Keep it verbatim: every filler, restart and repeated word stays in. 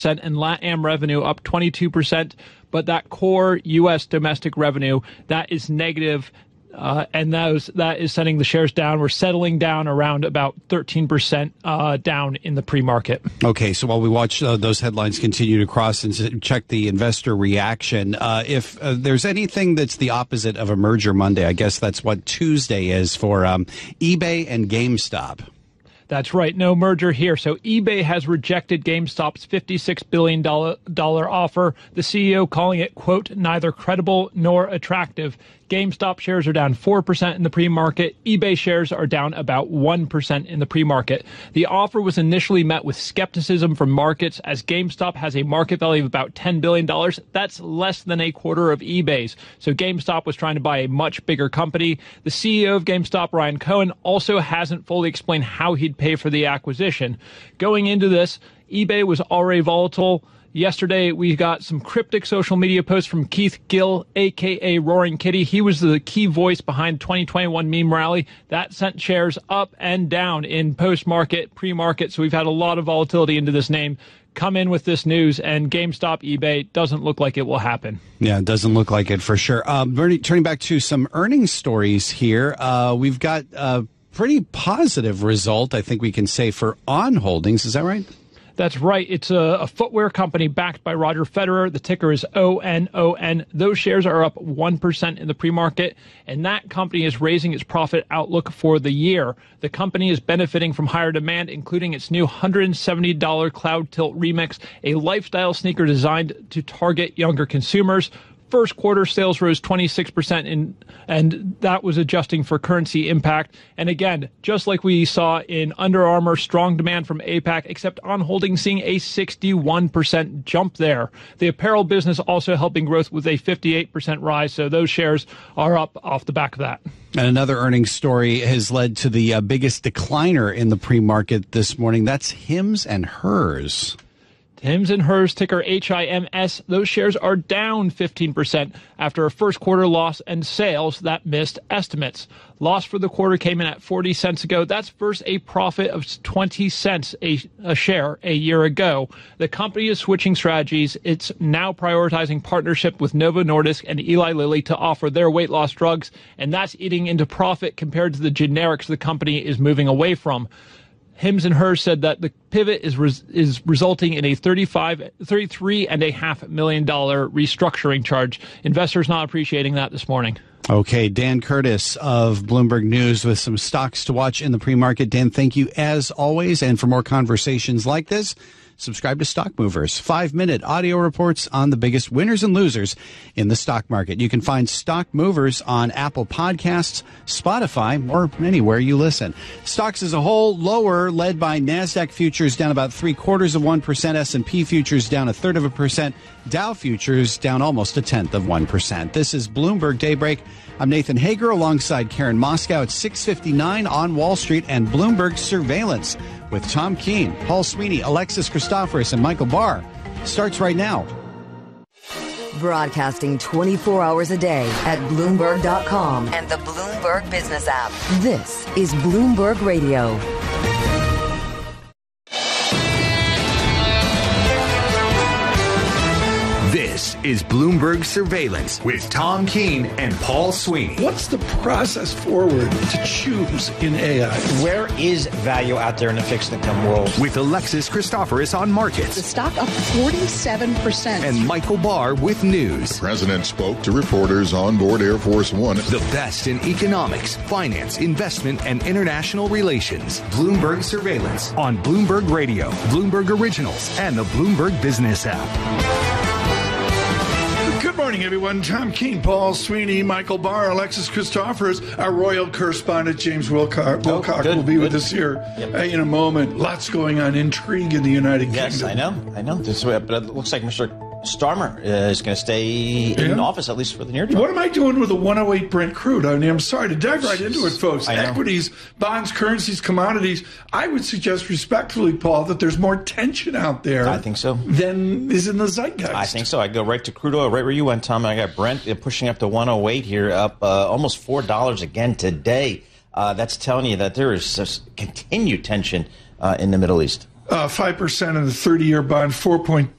and LatAm revenue up twenty-two percent. But that core U S domestic revenue, that is negative. Uh, and that, was, that is sending the shares down. We're settling down around about thirteen percent uh, down in the pre-market. Okay, so while we watch uh, those headlines continue to cross and check the investor reaction, uh, if uh, there's anything that's the opposite of a merger Monday, I guess that's what Tuesday is for um, eBay and GameStop. That's right. No merger here. So eBay has rejected GameStop's fifty-six billion dollars offer, the C E O calling it, quote, neither credible nor attractive. GameStop shares are down four percent in the pre-market. eBay shares are down about one percent in the pre-market. The offer was initially met with skepticism from markets as GameStop has a market value of about ten billion dollars. That's less than a quarter of eBay's. So GameStop was trying to buy a much bigger company. The C E O of GameStop, Ryan Cohen, also hasn't fully explained how he'd pay for the acquisition. Going into this, eBay was already volatile. Yesterday, we got some cryptic social media posts from Keith Gill, a k a. Roaring Kitty. He was the key voice behind twenty twenty-one meme rally. That sent shares up and down in post-market, pre-market. So we've had a lot of volatility into this name. Come in with this news, and GameStop, eBay doesn't look like it will happen. Yeah, it doesn't look like it for sure. Uh, Bernie, turning back to some earnings stories here, uh, we've got a pretty positive result, I think we can say, for On Holdings. Is that right? That's right. It's a, a footwear company backed by Roger Federer. The ticker is O N O N. Those shares are up one percent in the pre-market, and that company is raising its profit outlook for the year. The company is benefiting from higher demand, including its new one hundred seventy dollars Cloud Tilt Remix, a lifestyle sneaker designed to target younger consumers. First quarter sales rose twenty-six percent, in, and that was adjusting for currency impact. And again, just like we saw in Under Armour, strong demand from APAC, except On Holdings seeing a sixty-one percent jump there. The apparel business also helping growth with a fifty-eight percent rise, so those shares are up off the back of that. And another earnings story has led to the uh, biggest decliner in the pre-market this morning. That's Hims and Hers. Hims and Hers, ticker H I M S, those shares are down fifteen percent after a first quarter loss and sales that missed estimates. Loss for the quarter came in at forty cents ago. That's versus a profit of twenty cents a, a share a year ago. The company is switching strategies. It's now prioritizing partnership with Novo Nordisk and Eli Lilly to offer their weight loss drugs, and that's eating into profit compared to the generics the company is moving away from. Hims and Hers said that the pivot is res- is resulting in a thirty-five, thirty-three and a half million dollar restructuring charge. Investors not appreciating that this morning. Okay, Dan Curtis of Bloomberg News with some stocks to watch in the pre-market. Dan, thank you as always. And for more conversations like this, subscribe to Stock Movers, five-minute audio reports on the biggest winners and losers in the stock market. You can find Stock Movers on Apple Podcasts, Spotify, or anywhere you listen. Stocks as a whole lower, led by NASDAQ futures down about three-quarters of one percent, S and P futures down a third of a percent, Dow futures down almost a tenth of one percent. This is Bloomberg Daybreak. I'm Nathan Hager alongside Karen Moscow at six fifty-nine on Wall Street and Bloomberg Surveillance with Tom Keene, Paul Sweeney, Alexis Christoforous, and Michael Barr starts right now. Broadcasting twenty-four hours a day at Bloomberg dot com and the Bloomberg Business app. This is Bloomberg Radio. This is Bloomberg Surveillance with Tom Keene and Paul Sweeney. What's the process forward to choose in A I? Where is value out there in the fixed income world? With Alexis Christoforous on markets. The stock up forty-seven percent. And Michael Barr with news. The president spoke to reporters on board Air Force One. The best in economics, finance, investment, and international relations. Bloomberg Surveillance on Bloomberg Radio, Bloomberg Originals, and the Bloomberg Business app. Good morning, everyone. Tom Keene, Paul Sweeney, Michael Barr, Alexis Christoforous. Our royal correspondent, James Wilcock, Wilcock oh, will be good. with us here yep. uh, in a moment. Lots going on. Intrigue in the United yes, Kingdom. Yes, I know. I know. This, but it looks like Mister Starmer uh, is going to stay in yeah. office, at least for the near term. What am I doing with a one oh eight Brent crude? I mean, I'm sorry to dive right into it, folks. Equities, bonds, currencies, commodities. I would suggest respectfully, Paul, that there's more tension out there. I think so. Than is in the zeitgeist. I think so. I go right to crude oil, right where you went, Tom. I got Brent pushing up to one oh eight here, up uh, almost four dollars again today. Uh, that's telling you that there is continued tension uh, in the Middle East. uh, five percent in the thirty-year bond, four point